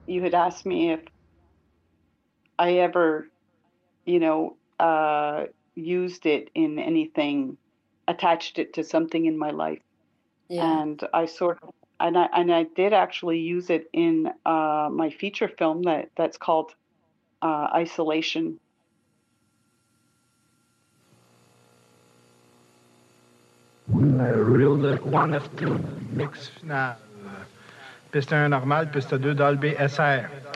you had asked me if I ever, you know, used it in anything, attached it to something in my life. Yeah. And I did actually use it in my feature film that's called Isolation. Real One F2 mix final. Piste 1 normale, piste 2 Dolby SR.